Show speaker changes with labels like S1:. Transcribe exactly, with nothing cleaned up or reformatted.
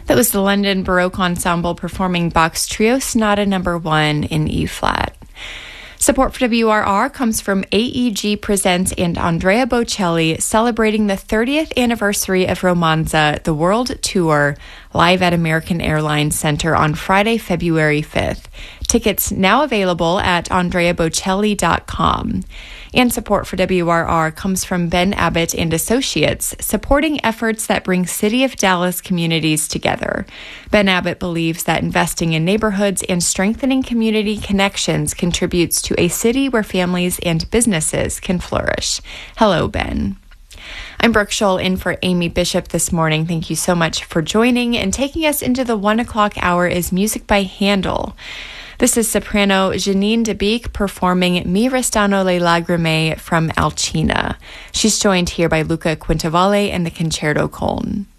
S1: That was the London Baroque Ensemble performing Bach's Trio Sonata Number One in E-flat. Support for W R R comes from A E G Presents and Andrea Bocelli celebrating the thirtieth anniversary of Romanza, the World Tour, live at American Airlines Center on Friday, February fifth. Tickets now available at andrea bocelli dot com. And support for W R R comes from Ben Abbott and Associates, supporting efforts that bring City of Dallas communities together. Ben Abbott believes that investing in neighborhoods and strengthening community connections contributes to a city where families and businesses can flourish. Hello, Ben. I'm Brooke Scholl in for Amy Bishop this morning. Thank you so much for joining, and taking us into the one o'clock hour is music by Handel. This is soprano Janine DeBeek performing Mi restano le lagrime from Alcina. She's joined here by Luca Quintavalle and the Concerto Colne.